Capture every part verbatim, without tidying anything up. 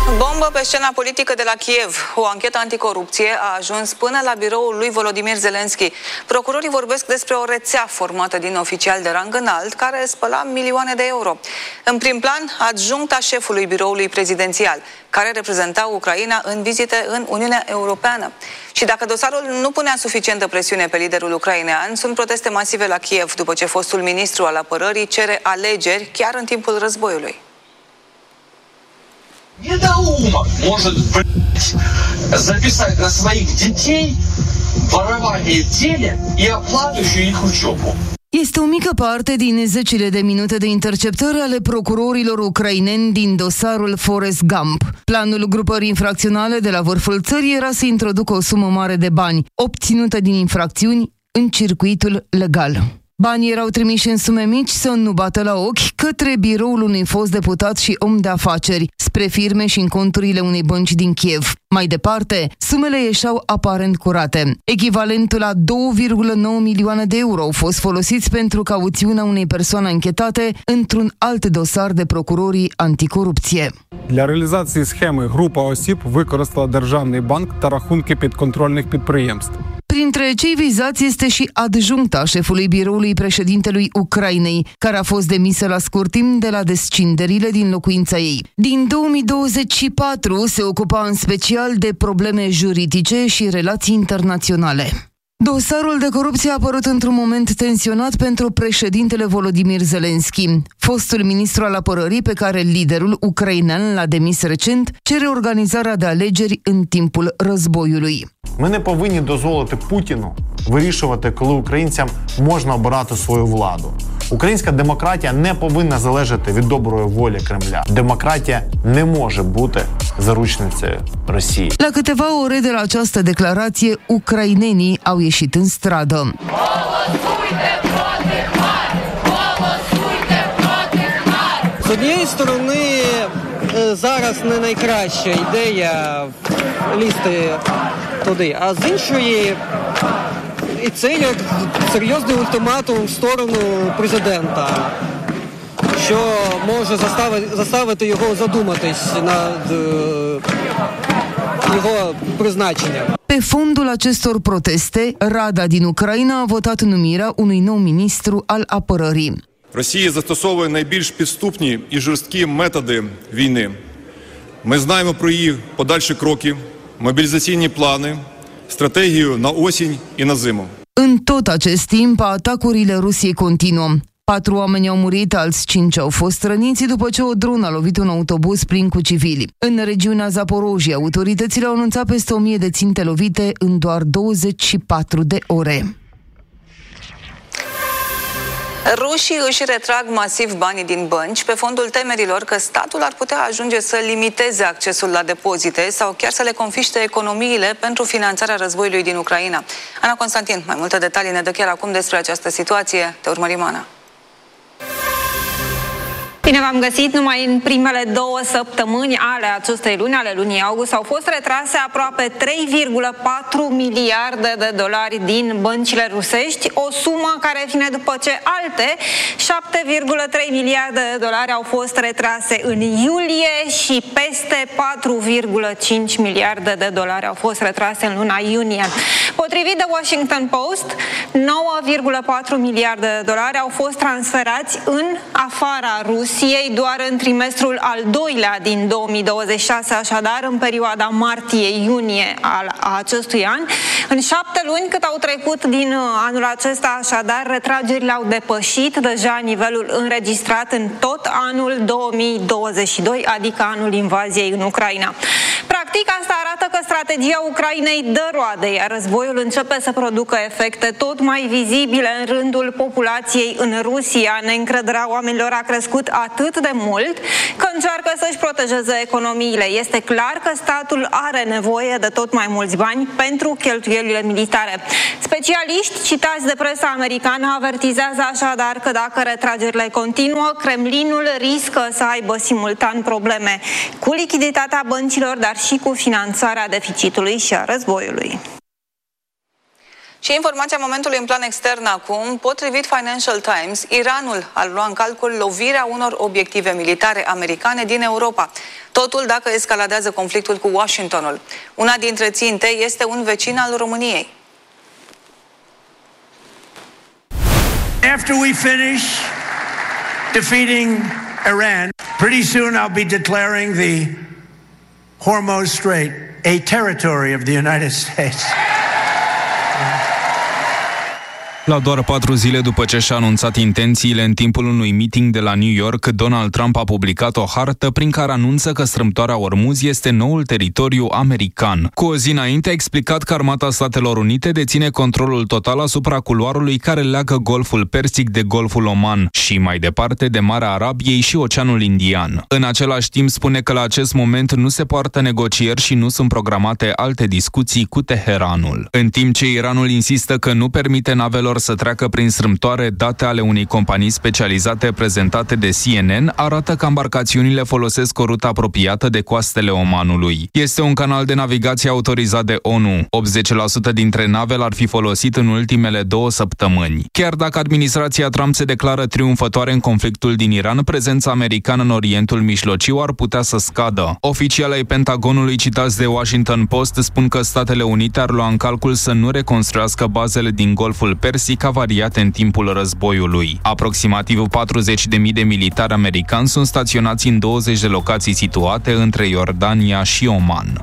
Bombă pe scena politică de la Kiev. O anchetă anticorupție a ajuns până la biroul lui Volodymyr Zelensky. Procurorii vorbesc despre o rețea formată din oficiali de rang înalt care spăla milioane de euro. În prim plan, adjuncta șefului biroului prezidențial, care reprezenta Ucraina în vizite în Uniunea Europeană. Și dacă dosarul nu punea suficientă presiune pe liderul ucrainean, sunt proteste masive la Kiev după ce fostul ministru al apărării cere alegeri chiar în timpul războiului. Недоумок может, блядь, записать на своих детей ворование денег и оплату еще их учебу. Este o mică parte din zecile de minute de interceptări ale procurorilor ucraineni din dosarul Forrest Gump. Planul grupării infracționale de la vârful țării era să introducă o sumă mare de bani, obținută din infracțiuni, în circuitul legal. Banii erau trimiși în sume mici să nu bată la ochi către biroul unui fost deputat și om de afaceri, spre firme și în conturile unei bănci din Kiev. Mai departe, sumele ieșeau aparent curate. Echivalentul la două virgulă nouă milioane de euro au fost folosiți pentru cauțiunea unei persoane anchetate într-un alt dosar de procurorii anticorupție. Для реалізації схеми група осіб використала державний банк та рахунки підконтрольних підприємств. Printre cei vizați este și adjuncta șefului biroului președintelui Ucrainei, care a fost demisă la scurt timp de la descinderile din locuința ei. Din două mii douăzeci și patru se ocupa în special de probleme juridice și relații internaționale. Dosarul de corupție a apărut într-un moment tensionat pentru președintele Volodymyr Zelensky. Fostul ministru al apărării, pe care liderul ucrainean l-a demis recent, cere organizarea de alegeri în timpul războiului. Ми не повинні дозволити Путіну вирішувати, коли українцям можна обирати свою владу. Українська демократія не повинна залежати від доброї волі Кремля. Демократія не може бути заручницею Росії. La câteva ore de la această declarație, ucrainenii au ieșit în stradă. З однієї сторони, зараз не найкраща ідея лізти туди, а з іншої, і це як серйозний ультиматум в сторону президента, що може заставити, заставити його задуматись над його призначенням. Pe fondul acestor proteste, Rada din Ucraina a votat numirea unui nou ministru al apărării. Росія застосовує найбільш підступні і жорсткі методи війни. Ми знаємо про її подальші кроки, мобілізаційні плани, стратегію на осінь і на зиму. În tot acest timp, atacurile Rusiei continuă. Patru oameni au murit, alți cinci au fost răniți după ce o dronă a lovit un autobuz plin cu civili. În regiunea Zaporojia, autoritățile au anunțat peste o mie de ținte lovite în doar douăzeci și patru de ore. Rușii își retrag masiv banii din bănci pe fondul temerilor că statul ar putea ajunge să limiteze accesul la depozite sau chiar să le confiște economiile pentru finanțarea războiului din Ucraina. Ana Constantin, mai multe detalii ne dă chiar acum despre această situație. Te urmărim, Ana. Bine v-am găsit. Numai în primele două săptămâni ale acestei luni, ale lunii august, au fost retrase aproape trei virgulă patru miliarde de dolari din băncile rusești, o sumă care vine după ce alte șapte virgulă trei miliarde de dolari au fost retrase în iulie și peste patru virgulă cinci miliarde de dolari au fost retrase în luna iunie. Potrivit de Washington Post, nouă virgulă patru miliarde de dolari au fost transferați în afara Rusiei doar în trimestrul al doilea din două mii douăzeci și șase, așadar în perioada martie-iunie al acestui an. În șapte luni cât au trecut din anul acesta, așadar, retragerile au depășit deja nivelul înregistrat în tot anul două mii douăzeci și doi, adică anul invaziei în Ucraina. Practic, asta arată că strategia Ucrainei dă roade, iar războiul începe să producă efecte tot mai vizibile în rândul populației în Rusia. Neîncrederea oamenilor a crescut atât de mult că încearcă să-și protejeze economiile. Este clar că statul are nevoie de tot mai mulți bani pentru cheltuielile militare. Specialiști citați de presa americană avertizează așadar că dacă retragerile continuă, Kremlinul riscă să aibă simultan probleme cu lichiditatea băncilor, dar și cu finanțarea deficitului și a războiului. Și informația momentului în plan extern acum, potrivit Financial Times, Iranul a luat în calcul lovirea unor obiective militare americane din Europa. Totul dacă escaladează conflictul cu Washingtonul. Una dintre ținte este un vecin al României. After we finish defeating Iran, pretty soon I'll be declaring the Hormuz Strait a territory of the United States. La doar patru zile după ce și-a anunțat intențiile în timpul unui meeting de la New York, Donald Trump a publicat o hartă prin care anunță că strâmtoarea Ormuz este noul teritoriu american. Cu o zi înainte a explicat că Armata Statelor Unite deține controlul total asupra culoarului care leagă Golful Persic de Golful Oman și, mai departe, de Marea Arabiei și Oceanul Indian. În același timp spune că la acest moment nu se poartă negocieri și nu sunt programate alte discuții cu Teheranul. În timp ce Iranul insistă că nu permite navelor să treacă prin strâmtoare, date ale unei companii specializate prezentate de C N N arată că embarcațiunile folosesc o rută apropiată de coastele Omanului. Este un canal de navigație autorizat de O N U. optzeci la sută dintre nave l-ar fi folosit în ultimele două săptămâni. Chiar dacă administrația Trump se declară triumfătoare în conflictul din Iran, prezența americană în Orientul Mijlociu ar putea să scadă. Oficialii ai Pentagonului citați de Washington Post spun că Statele Unite ar lua în calcul să nu reconstruiască bazele din Golful Persic ca variate în timpul războiului. Aproximativ patruzeci de mii de militari americani sunt staționați în douăzeci de locații situate între Iordania și Oman.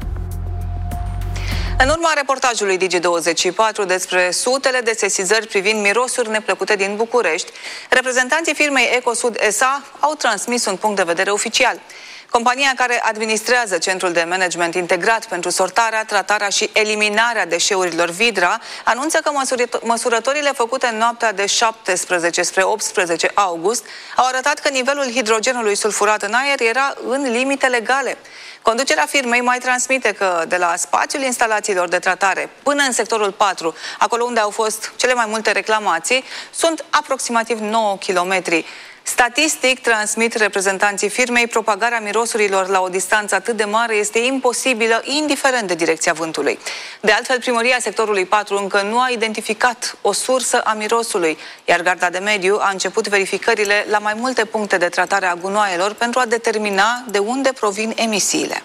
În urma reportajului Digi douăzeci și patru despre sutele de sesizări privind mirosuri neplăcute din București, reprezentanții firmei Ecosud S A au transmis un punct de vedere oficial. Compania care administrează Centrul de Management Integrat pentru sortarea, tratarea și eliminarea deșeurilor Vidra anunță că măsurătorile făcute în noaptea de șaptesprezece spre optsprezece august au arătat că nivelul hidrogenului sulfurat în aer era în limite legale. Conducerea firmei mai transmite că de la spațiul instalațiilor de tratare până în sectorul patru, acolo unde au fost cele mai multe reclamații, sunt aproximativ nouă kilometri. Statistic, transmit reprezentanții firmei, propagarea mirosurilor la o distanță atât de mare este imposibilă, indiferent de direcția vântului. De altfel, primăria sectorului patru încă nu a identificat o sursă a mirosului, iar Garda de Mediu a început verificările la mai multe puncte de tratare a gunoaielor pentru a determina de unde provin emisiile.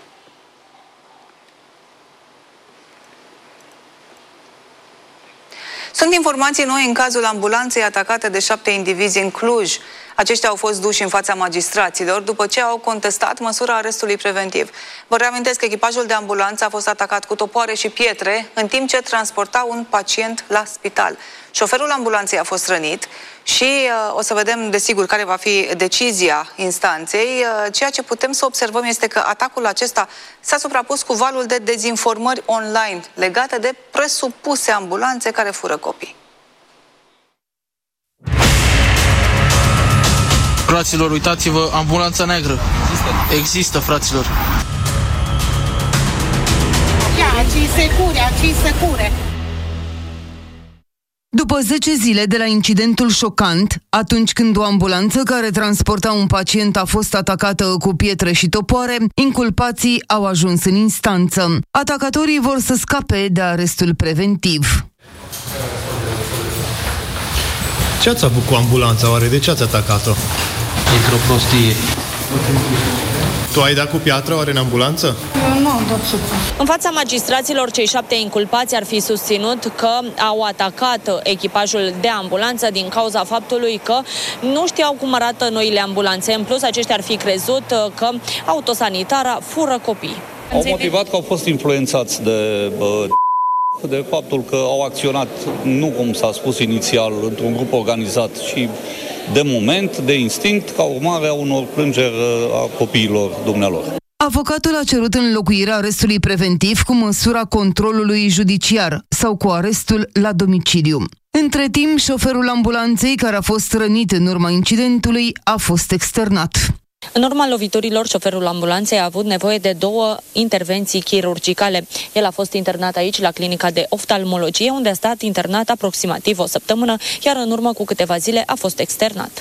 Sunt informații noi în cazul ambulanței atacate de șapte indivizi în Cluj. Aceștia au fost duși în fața magistraților după ce au contestat măsura arestului preventiv. Vă reamintesc că echipajul de ambulanță a fost atacat cu topoare și pietre în timp ce transporta un pacient la spital. Șoferul ambulanței a fost rănit și uh, o să vedem desigur care va fi decizia instanței. Uh, ceea ce putem să observăm este că atacul acesta s-a suprapus cu valul de dezinformări online legate de presupuse ambulanțe care fură copii. Fraților, uitați-vă, ambulanța neagră. Există, Există fraților. Ia, ci secure, ci secure. După zece zile de la incidentul șocant, atunci când o ambulanță care transporta un pacient a fost atacată cu pietre și topoare, inculpații au ajuns în instanță. Atacatorii vor să scape de arestul preventiv. Ce ați avut cu ambulanța, oare? De ce ați atacat-o? Într-o prostie. Tu ai dat cu piatră, oare, în ambulanță? Eu nu am dat supra. În fața magistraților, cei șapte inculpați ar fi susținut că au atacat echipajul de ambulanță din cauza faptului că nu știau cum arată noile ambulanțe. În plus, aceștia ar fi crezut că autosanitara fură copii. Au motivat că au fost influențați de... Bă, de faptul că au acționat, nu cum s-a spus inițial, într-un grup organizat, și de moment, de instinct, ca urmare a unor plângeri a copiilor dumnealor. Avocatul a cerut înlocuirea arestului preventiv cu măsura controlului judiciar sau cu arestul la domiciliu. Între timp, șoferul ambulanței care a fost rănit în urma incidentului a fost externat. În urma loviturilor, șoferul ambulanței a avut nevoie de două intervenții chirurgicale. El a fost internat aici, la clinica de oftalmologie, unde a stat internat aproximativ o săptămână, iar în urmă cu câteva zile a fost externat.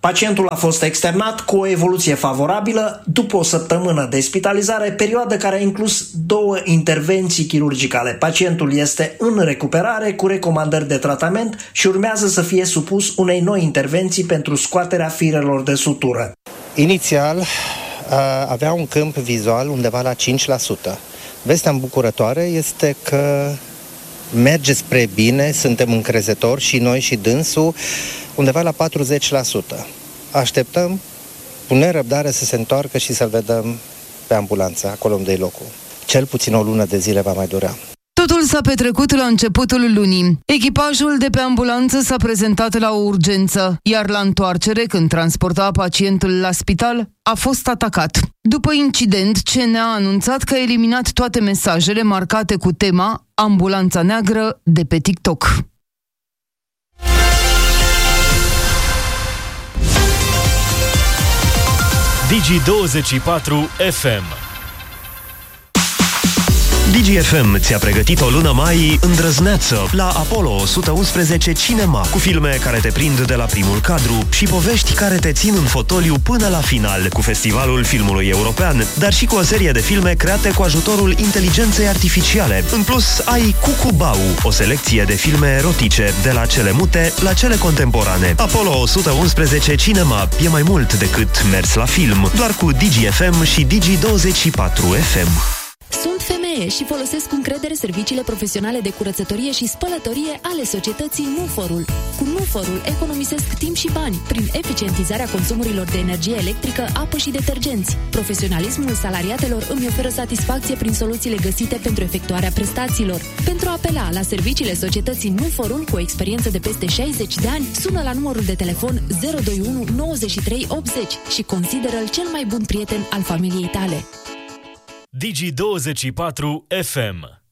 Pacientul a fost externat cu o evoluție favorabilă după o săptămână de spitalizare, perioadă care a inclus două intervenții chirurgicale. Pacientul este în recuperare cu recomandări de tratament și urmează să fie supus unei noi intervenții pentru scoaterea firelor de sutură. Inițial avea un câmp vizual undeva la cinci la sută. Vestea îmbucurătoare este că merge spre bine, suntem încrezători și noi și dânsul, undeva la patruzeci la sută. Așteptăm cu nerăbdare să se întoarcă și să-l vedem pe ambulanță, acolo unde e locul. Cel puțin o lună de zile va mai dura. Totul s-a petrecut la începutul lunii. Echipajul de pe ambulanță s-a prezentat la o urgență, iar la întoarcere, când transporta pacientul la spital, a fost atacat. După incident, C N A a anunțat că a eliminat toate mesajele marcate cu tema Ambulanța Neagră de pe TikTok. Digi douăzeci și patru F M. Digi F M ți-a pregătit o lună mai îndrăzneață la Apollo o sută unsprezece Cinema, cu filme care te prind de la primul cadru și povești care te țin în fotoliu până la final, cu Festivalul Filmului European, dar și cu o serie de filme create cu ajutorul inteligenței artificiale. În plus, ai Cucubau, o selecție de filme erotice, de la cele mute la cele contemporane. Apollo o sută unsprezece Cinema e mai mult decât mers la film, doar cu Digi F M și Digi douăzeci și patru F M. Sunt femeie și folosesc cu încredere serviciile profesionale de curățătorie și spălătorie ale societății Nuforul. Cu Nuforul economisesc timp și bani prin eficientizarea consumurilor de energie electrică, apă și detergenți. Profesionalismul salariatelor îmi oferă satisfacție prin soluțiile găsite pentru efectuarea prestațiilor. Pentru a apela la serviciile societății Nuforul cu o experiență de peste șaizeci de ani, sună la numărul de telefon zero doi unu nouăzeci și trei optzeci și consideră-l cel mai bun prieten al familiei tale. Digi douăzeci și patru F M.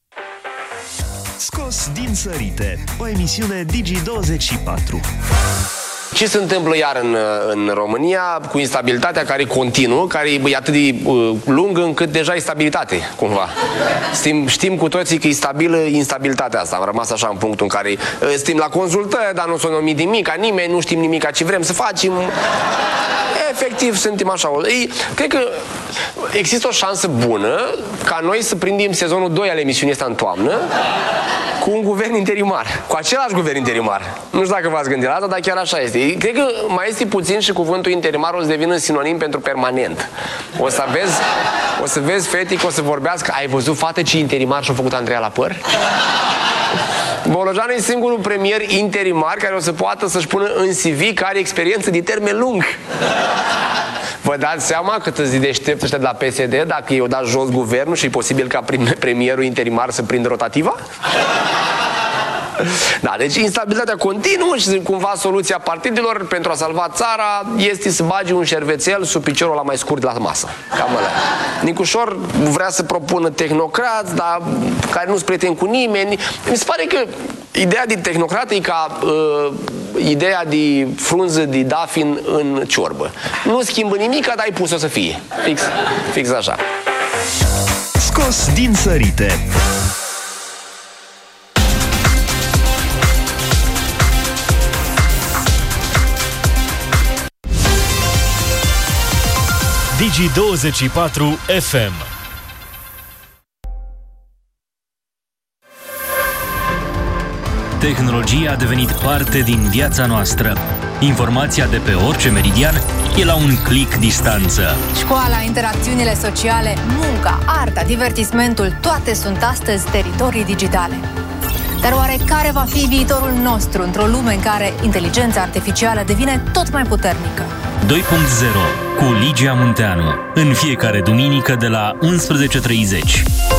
Scos din sărite, o emisiune Digi douăzeci și patru. Ce se întâmplă iar în, în România cu instabilitatea care continuă, care e atât de uh, lungă încât deja e stabilitate, cumva. Știm, știm cu toții că e stabilă instabilitatea asta. Am rămas așa în punctul în care uh, știm la consultări, dar nu s-a numit nimic, nimeni, nu știm nimic ce vrem să facem. Efectiv, suntem așa. Ei, cred că există o șansă bună ca noi să prindem sezonul doi al emisiunii asta în toamnă cu un guvern interimar, cu același guvern interimar. Nu știu dacă v-ați gândit la asta, dar chiar așa este. Cred că mai este puțin și cuvântul interimar o să devină sinonim pentru permanent. O să vezi, o să vezi fete că o să vorbească. Ai văzut, fată, ce interimar și-a făcut Andreea la păr? Bolojan e singurul premier interimar care o să poată să-și pună în C V că are experiență de termen lung. Vă dați seama cât îți deștept ăștia de la P S D dacă i-o dat jos guvernul și e posibil ca premierul interimar să prindă rotativa? Da, deci instabilitatea continuă și cumva soluția partidelor pentru a salva țara este să bagi un șervețel sub piciorul la mai scurt de la masă. Cam ăla. Nicușor vrea să propună tehnocrați, dar care nu-s prieteni cu nimeni. Mi se pare că ideea de tehnocrat e ca uh, ideea de frunză de dafin în ciorbă. Nu schimbă nimic, dar ai pus-o să fie. Fix, fix așa. Scos din sărite. Digi douăzeci și patru F M. Tehnologia a devenit parte din viața noastră. Informația de pe orice meridian e la un click distanță. Școala, interacțiunile sociale, munca, arta, divertismentul, toate sunt astăzi teritorii digitale. Dar oare care va fi viitorul nostru într-o lume în care inteligența artificială devine tot mai puternică? doi punct zero cu Ligia Munteanu. În fiecare duminică de la unsprezece și treizeci.